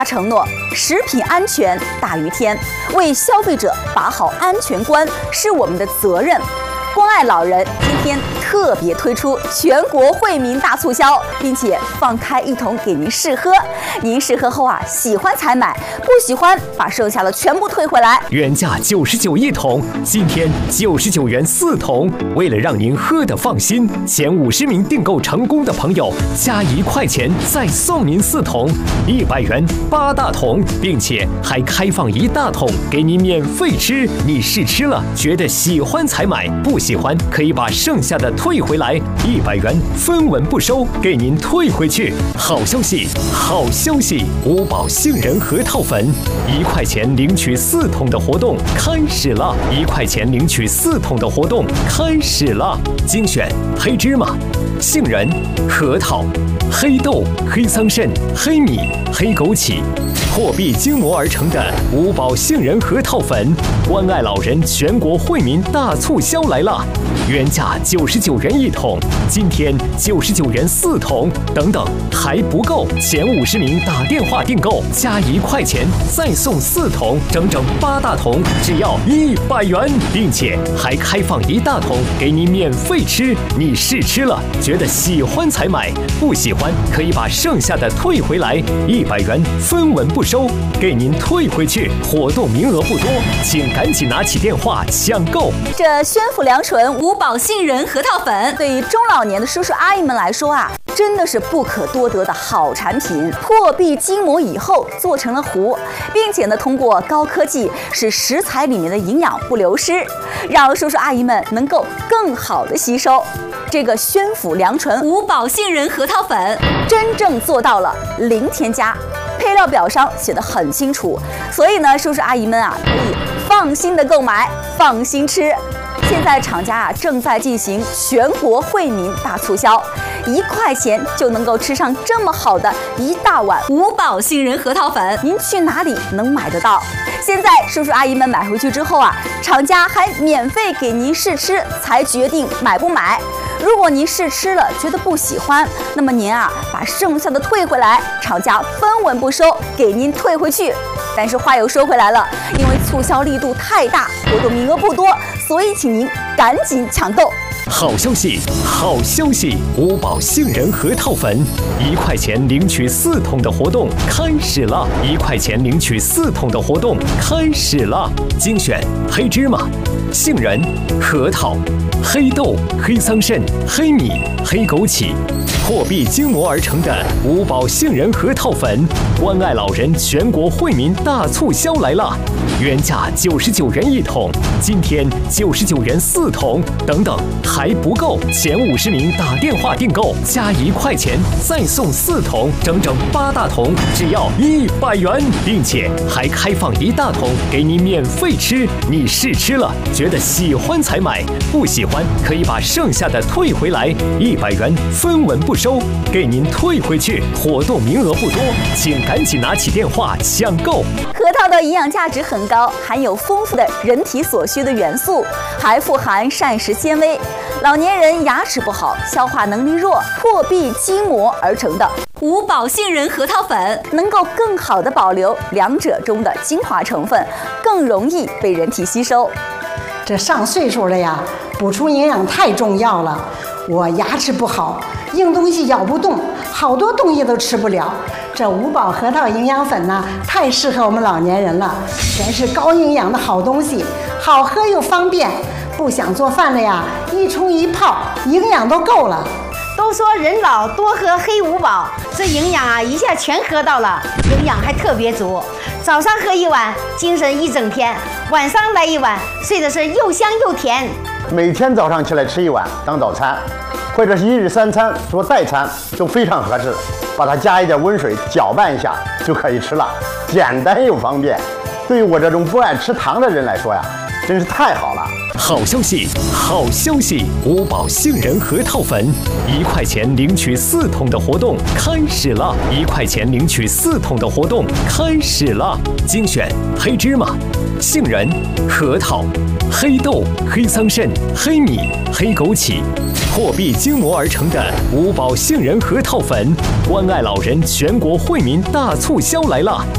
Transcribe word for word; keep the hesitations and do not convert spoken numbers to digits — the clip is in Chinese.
承诺食品安全大于天，为消费者把好安全关是我们的责任。关爱老人今天特别推出全国惠民大促销，并且放开一桶给您试喝。您试喝后啊，喜欢才买，不喜欢把剩下的全部退回来。 原价九十九一桶，今天九十九元四桶。为了让您喝得放心，前五十名订购成功的朋友加一块钱再送您四桶，一百元八大桶，并且还开放一大桶给您免费吃。你试吃了，觉得喜欢才买，不喜欢可以把剩下的退回来，一百元分文不收，给您退回去。好消息，好消息！五宝杏仁核桃粉，一块钱领取四桶的活动开始了！一块钱领取四桶的活动开始了！精选黑芝麻、杏仁、核桃、黑豆、黑桑葚、黑米、黑枸杞，货币精磨而成的五宝杏仁核桃粉，关爱老人全国惠民大促销来了！原价九十九元一桶，今天九十九元四桶，等等还不够，前五十名打电话订购加一块钱再送四桶，整整八大桶，只要一百元，并且还开放一大桶给你免费吃。你试吃了，觉得喜欢才买，不喜欢可以把剩下的退回来，一百元分文不收，给您退回去。活动名额不多，请赶紧拿起电话抢购。 这宣府良醇五宝杏仁核桃粉，对于中老年的叔叔阿姨们来说啊，真的是不可多得的好产品。破壁筋膜以后做成了糊，并且呢，通过高科技使食材里面的营养不流失，让叔叔阿姨们能够更好的吸收。这个宣府良醇五宝杏仁核桃粉真正做到了零添加，配料表上写得很清楚，所以呢，叔叔阿姨们啊，可以放心的购买，放心吃。现在厂家啊正在进行全国惠民大促销，一块钱就能够吃上这么好的一大碗五宝杏仁核桃粉，您去哪里能买得到？现在叔叔阿姨们买回去之后啊，厂家还免费给您试吃，才决定买不买。如果您试吃了觉得不喜欢，那么您啊把剩下的退回来，厂家分文不收，给您退回去。但是话又说回来了，因为促销力度太大，活动名额不多，所以请您赶紧抢购。 好消息，好消息！五宝杏仁核桃粉，一块钱领取四桶的活动开始了！一块钱领取四桶的活动开始了！精选黑芝麻、杏仁、核桃、黑豆、黑桑葚、黑米、黑枸杞，货币精磨而成的五宝杏仁核桃粉，关爱老人全国惠民大促销来了！原价九十九元一桶，今天九十九元四桶，等等还不够，前五十名打电话订购加一块钱再送四桶，整整八大桶，只要一百元，并且还开放一大桶给你免费吃。你试吃了，觉得喜欢才买，不喜欢可以把剩下的退回来，一百元分文不收，给您退回去。活动名额不多，请赶紧拿起电话抢购。 核桃的营养价值很高，含有丰富的人体所需的元素，还富含膳食纤维。老年人牙齿不好，消化能力弱，破壁筋膜而成的五宝杏仁核桃粉，能够更好的保留两者中的精华成分，更容易被人体吸收。 这上岁数了呀，补充营养太重要了。我牙齿不好，硬东西咬不动，好多东西都吃不了。这五宝核桃营养粉呢，太适合我们老年人了，全是高营养的好东西，好喝又方便。不想做饭了呀，一冲一泡，营养都够了。 都说人老多喝黑五宝，这营养啊一下全喝到了，营养还特别足。早上喝一碗，精神一整天；晚上来一碗，睡的是又香又甜。 每天早上起来吃一碗当早餐，或者是一日三餐做代餐都非常合适。把它加一点温水搅拌一下就可以吃了，简单又方便。对于我这种不爱吃糖的人来说呀，真是太好了。 好消息，好消息！五宝杏仁核桃粉，一块钱领取四桶的活动开始了！一块钱领取四桶的活动开始了！精选黑芝麻、杏仁、核桃、黑豆、黑桑葚、黑米、黑枸杞，货币精磨而成的五宝杏仁核桃粉，关爱老人全国惠民大促销来了！